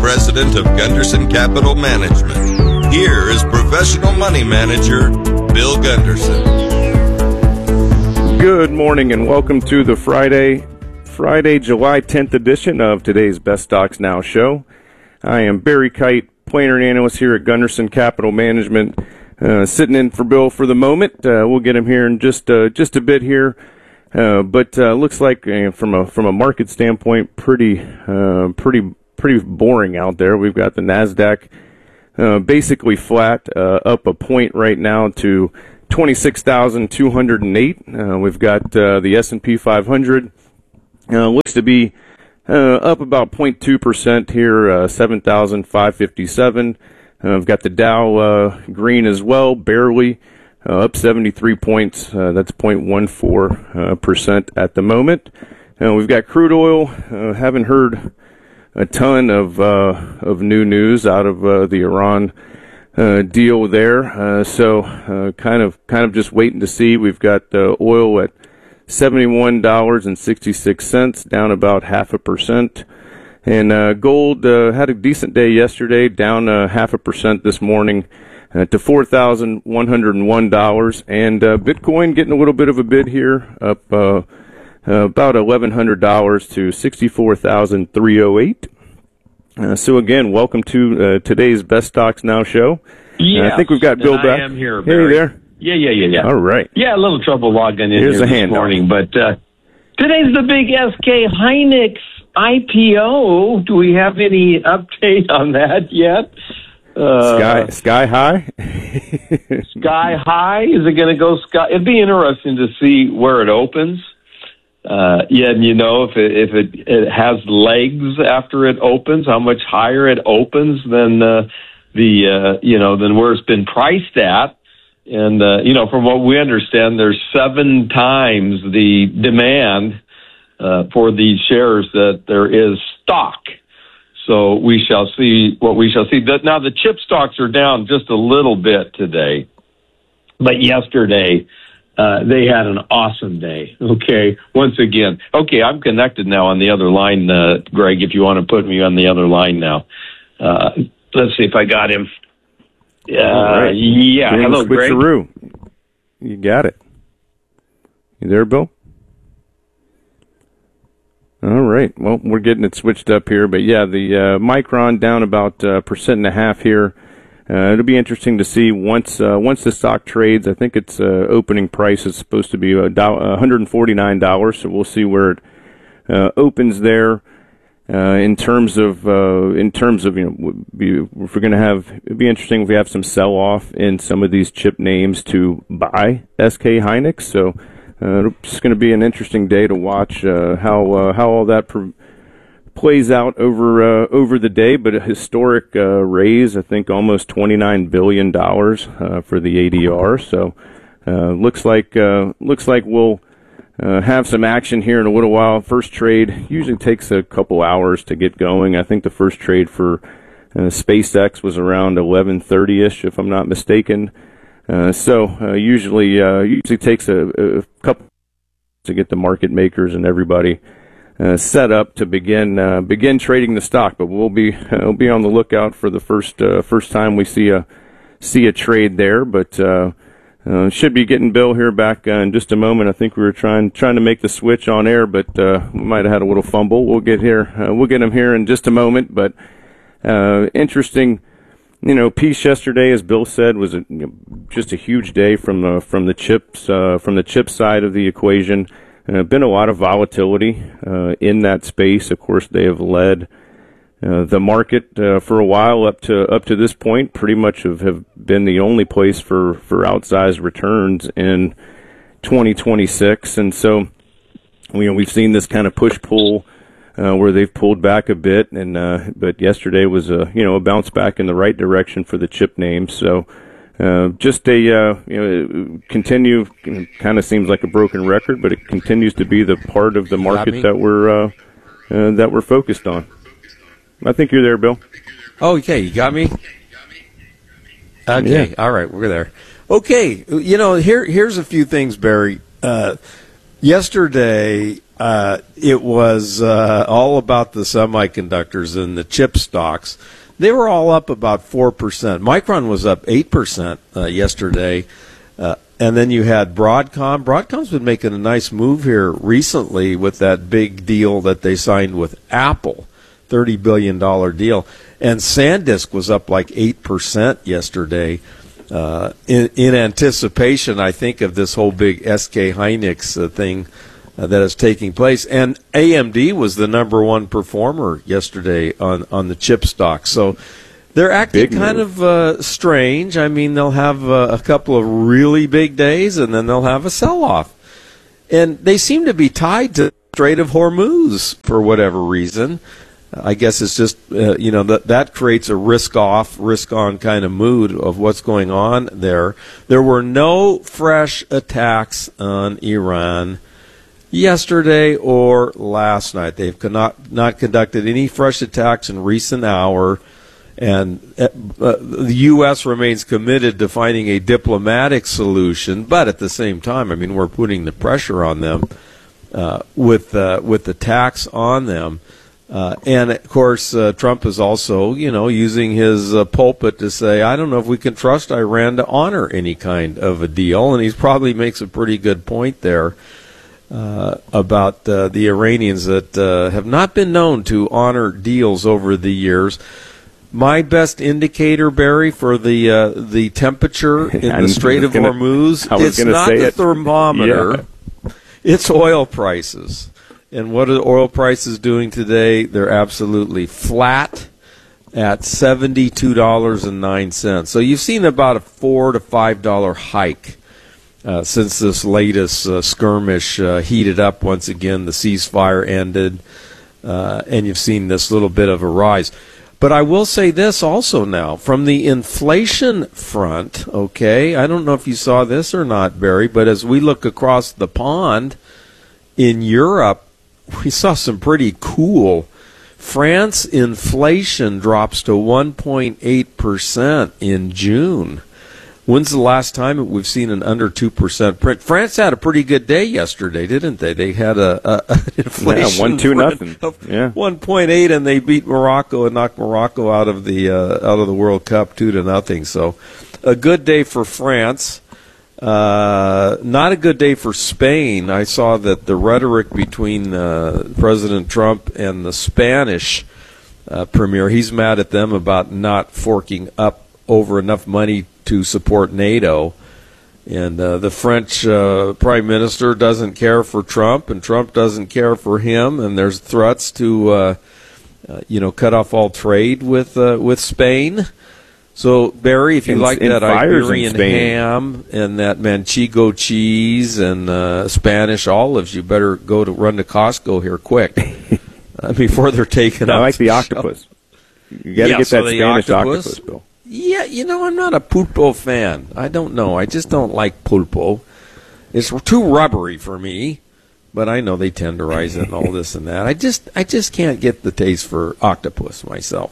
President of Gunderson Capital Management. Here is professional money manager, Bill Gunderson. Good morning and welcome to the Friday, July 10th edition of today's Best Stocks Now show. I am Barry Kite, planner and analyst here at Gunderson Capital Management, sitting in for Bill for the moment. We'll get him here in just a bit here, but looks like from a market standpoint, pretty boring out there. We've got the Nasdaq basically flat, up a point right now to 26,208. We've got the S&P 500 looks to be up about 0.2% here, 7,557. We've got the Dow green as well, barely up 73 points. That's 0.14% at the moment. We've got crude oil. Haven't heard a ton of new news out of the Iran deal there. So kind of just waiting to see. We've got oil at $71.66, down about 0.5%. And gold had a decent day yesterday, down 0.5% this morning to $4,101. And Bitcoin getting a little bit of a bid here, up about $1,100 to $64,308. So again, welcome to today's Best Stocks Now show. Yeah, I think we've got Bill back. I am here, Barry. Hey there. Yeah. All right. Yeah, a little trouble logging in Here's here this handout. morning, but today's the big SK Hynix IPO. Do we have any update on that yet? Sky high? Sky high? Is it going to go sky? It'd be interesting to see where it opens. And you know, if it has legs after it opens, how much higher it opens than than where it's been priced at. And, from what we understand, there's 7 times the demand for these shares that there is stock. So we shall see what we shall see. Now, the chip stocks are down just a little bit today. But yesterday, they had an awesome day, okay? Once again. Okay, I'm connected now on the other line, Greg, if you want to put me on the other line now. Let's see if I got him. Right. Yeah. Hello, Greg. Switcheroo. You got it. You there, Bill? All right. Well, we're getting it switched up here, but yeah, the Micron down about 1.5% here. It'll be interesting to see once the stock trades. I think its opening price is supposed to be $149, so we'll see where it opens there. In terms of if we're going to have, it'd be interesting if we have some sell-off in some of these chip names to buy SK Hynix. So it's going to be an interesting day to watch how all that plays out over the day. But a historic raise, I think, almost $29 billion for the ADR. So looks like we'll have some action here in a little while. First trade usually takes a couple hours to get going. I think the first trade for SpaceX was around 11:30ish, if I'm not mistaken. So usually takes a couple to get the market makers and everybody set up to begin trading the stock. But we'll be on the lookout for the first time we see a trade there. But should be getting Bill here back in just a moment. I think we were trying to make the switch on air, but we might have had a little fumble. We'll get him here in just a moment. But interesting, piece yesterday, as Bill said, was just a huge day from the chip side of the equation. Been a lot of volatility in that space. Of course, they have led the market for a while up to this point. Pretty much have been the only place for outsized returns in 2026, and so we've seen this kind of push pull where they've pulled back a bit, and but yesterday was a bounce back in the right direction for the chip names. So just a continue, kind of seems like a broken record, but it continues to be the part of the market that we're focused on. I think you're there, Bill. Oh, okay. You got me? Okay. Yeah. All right. We're there. Okay. Here's a few things, Barry. Yesterday, it was all about the semiconductors and the chip stocks. They were all up about 4%. Micron was up 8% yesterday. And then you had Broadcom. Broadcom's been making a nice move here recently with that big deal that they signed with Apple, $30 billion deal. And SanDisk was up like 8% yesterday in anticipation, I think, of this whole big SK Hynix thing that is taking place. And AMD was the number one performer yesterday on the chip stock. So they're acting kind of strange. I mean, they'll have a couple of really big days, and then they'll have a sell-off. And they seem to be tied to the Strait of Hormuz for whatever reason. I guess it's just, that creates a risk-off, risk-on kind of mood of what's going on there. There were no fresh attacks on Iran yesterday or last night. They've not conducted any fresh attacks in recent hour. And the U.S. remains committed to finding a diplomatic solution, but at the same time, I mean, we're putting the pressure on them with the tax on them. And, of course, Trump is also, using his pulpit to say, I don't know if we can trust Iran to honor any kind of a deal. And he probably makes a pretty good point there about the Iranians that have not been known to honor deals over the years. My best indicator, Barry, for the temperature in the Strait of Hormuz, it's not the thermometer, it's oil prices. And what are the oil prices doing today? They're absolutely flat at $72.09. So you've seen about a $4 to $5 hike since this latest skirmish heated up once again. The ceasefire ended, and you've seen this little bit of a rise. But I will say this also now, from the inflation front, okay, I don't know if you saw this or not, Barry, but as we look across the pond in Europe, we saw some pretty cool. France inflation drops to 1.8% in June. When's the last time we've seen an under 2% print? France had a pretty good day yesterday, didn't they? They had an inflation 1-2-0. Yeah, 1.8, and they beat Morocco and knocked Morocco out of the World Cup 2-0. So, a good day for France. Not a good day for Spain. I saw that the rhetoric between President Trump and the Spanish premier, he's mad at them about not forking up over enough money to support NATO. And the French prime minister doesn't care for Trump, and Trump doesn't care for him. And there's threats to, cut off all trade with Spain. So, Barry, if you like that Iberian ham and that Manchego cheese and Spanish olives, you better run to Costco here quick before they're taken out. I like the octopus. You got to get that Spanish octopus, Bill. Yeah, I'm not a pulpo fan. I don't know. I just don't like pulpo. It's too rubbery for me. But I know they tenderize it and all this and that. I just can't get the taste for octopus myself.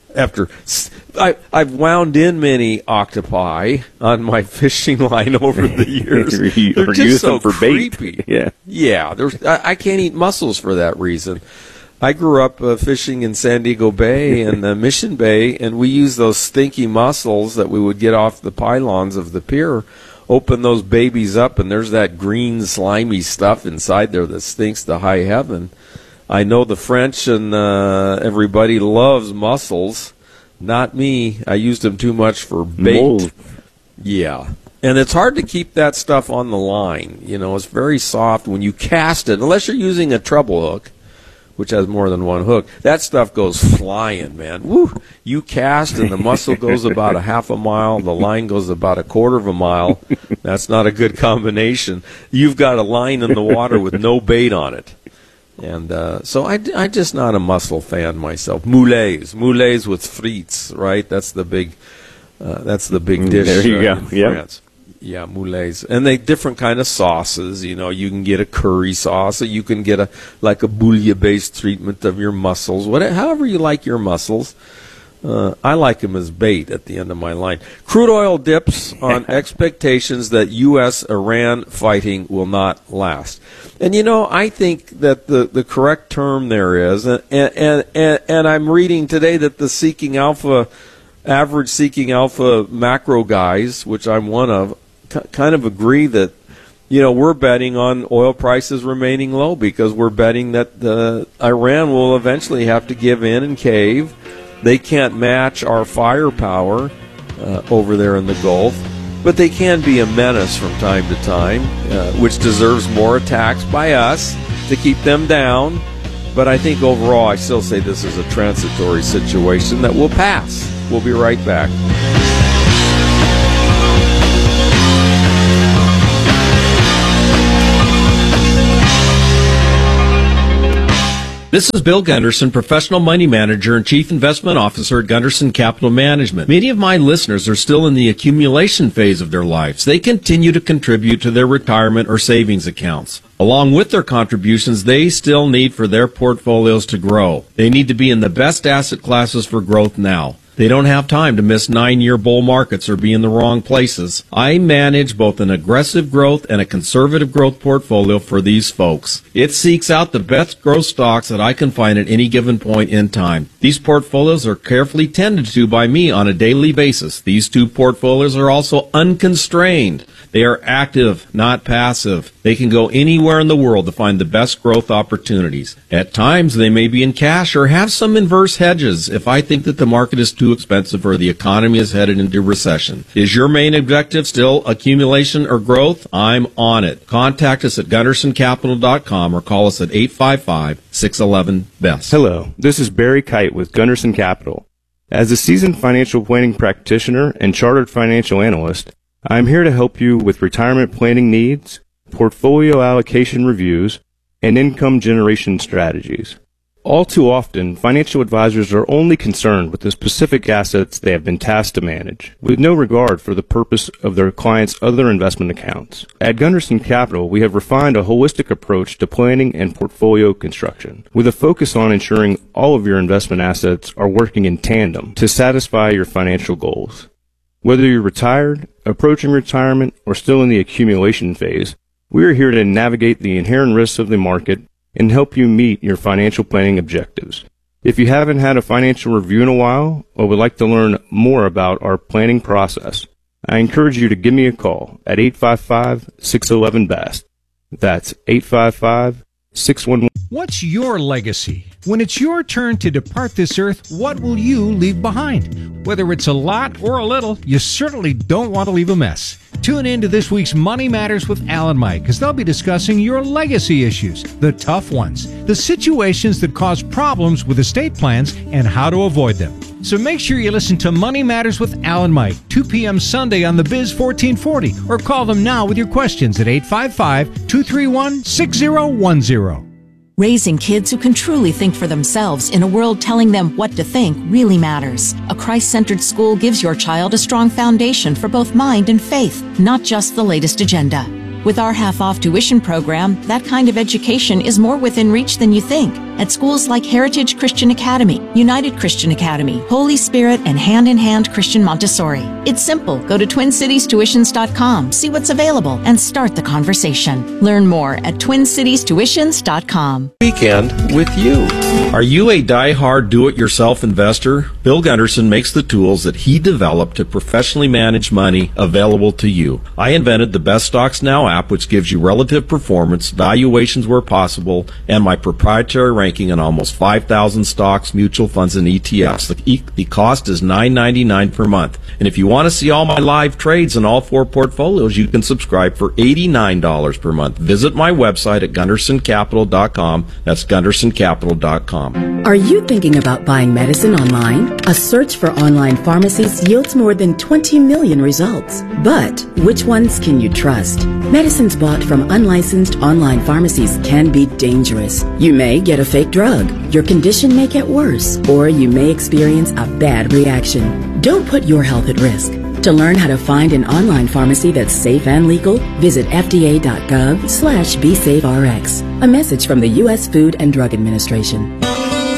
I've wound in many octopi on my fishing line over the years. They're just so creepy. Yeah. I can't eat mussels for that reason. I grew up fishing in San Diego Bay and Mission Bay, and we used those stinky mussels that we would get off the pylons of the pier. Open those babies up, and there's that green, slimy stuff inside there that stinks to high heaven. I know the French and everybody loves mussels. Not me. I used them too much for bait. Mold. Yeah. And it's hard to keep that stuff on the line. It's very soft when you cast it, unless you're using a treble hook, which has more than one hook. That stuff goes flying, man. Woo! You cast, and the mussel goes about a half a mile. The line goes about a quarter of a mile. That's not a good combination. You've got a line in the water with no bait on it. And so I'm just not a mussel fan myself. Moulets with frites, right? That's the big dish. There you go. In France. Yeah, moulets, and they different kind of sauces. You can get a curry sauce, or you can get a bouillon-based treatment of your mussels. However you like your mussels. I like them as bait at the end of my line. Crude oil dips on expectations that U.S.-Iran fighting will not last. And, I think that the correct term there is, and I'm reading today that the average Seeking Alpha macro guys, which I'm one of, kind of agree that, we're betting on oil prices remaining low because we're betting that Iran will eventually have to give in and cave. They can't match our firepower over there in the Gulf, but they can be a menace from time to time, which deserves more attacks by us to keep them down. But I think overall, I still say this is a transitory situation that will pass. We'll be right back. This is Bill Gunderson, professional money manager and chief investment officer at Gunderson Capital Management. Many of my listeners are still in the accumulation phase of their lives. They continue to contribute to their retirement or savings accounts. Along with their contributions, they still need for their portfolios to grow. They need to be in the best asset classes for growth now. They don't have time to miss 9-year bull markets or be in the wrong places. I manage both an aggressive growth and a conservative growth portfolio for these folks. It seeks out the best growth stocks that I can find at any given point in time. These portfolios are carefully tended to by me on a daily basis. These two portfolios are also unconstrained. They are active, not passive. They can go anywhere in the world to find the best growth opportunities. At times, they may be in cash or have some inverse hedges if I think that the market is too expensive or the economy is headed into recession. Is your main objective still accumulation or growth? I'm on it. Contact us at GundersonCapital.com or call us at 855-611-BEST. Hello, this is Barry Kite with Gunderson Capital. As a seasoned financial planning practitioner and chartered financial analyst, I am here to help you with retirement planning needs, portfolio allocation reviews, and income generation strategies. All too often, financial advisors are only concerned with the specific assets they have been tasked to manage, with no regard for the purpose of their clients' other investment accounts. At Gunderson Capital, we have refined a holistic approach to planning and portfolio construction, with a focus on ensuring all of your investment assets are working in tandem to satisfy your financial goals. Whether you're retired, approaching retirement, or still in the accumulation phase, we are here to navigate the inherent risks of the market and help you meet your financial planning objectives. If you haven't had a financial review in a while or would like to learn more about our planning process, I encourage you to give me a call at 855-611-BEST. That's 855-611. What's your legacy? When it's your turn to depart this earth, what will you leave behind? Whether it's a lot or a little, you certainly don't want to leave a mess. Tune in to this week's Money Matters with Al and Mike, because they'll be discussing your legacy issues, the tough ones, the situations that cause problems with estate plans, and how to avoid them. So make sure you listen to Money Matters with Al and Mike, 2 p.m. Sunday on the Biz 1440, or call them now with your questions at 855-231-6010. Raising kids who can truly think for themselves in a world telling them what to think really matters. A Christ-centered school gives your child a strong foundation for both mind and faith, not just the latest agenda. With our half-off tuition program, that kind of education is more within reach than you think. At schools like Heritage Christian Academy, United Christian Academy, Holy Spirit, and Hand in Hand Christian Montessori. It's simple. Go to TwinCitiesTuitions.com, see what's available, and start the conversation. Learn more at TwinCitiesTuitions.com. Weekend with you. Are you a die-hard do-it-yourself investor? Bill Gunderson makes the tools that he developed to professionally manage money available to you. I invented the Best Stocks Now app, which gives you relative performance, valuations where possible, and my proprietary ranking on almost 5,000 stocks, mutual funds, and ETFs. The cost is $9.99 per month. And if you want to see all my live trades in all 4 portfolios, you can subscribe for $89 per month. Visit my website at GundersonCapital.com. That's GundersonCapital.com. Are you thinking about buying medicine online? A search for online pharmacies yields more than 20 million results. But which ones can you trust? Medicines bought from unlicensed online pharmacies can be dangerous. You may get a fake drug, your condition may get worse, or you may experience a bad reaction. Don't put your health at risk. To learn how to find an online pharmacy that's safe and legal, visit FDA.gov/BeSafeRx. A message from the U.S. Food and Drug Administration.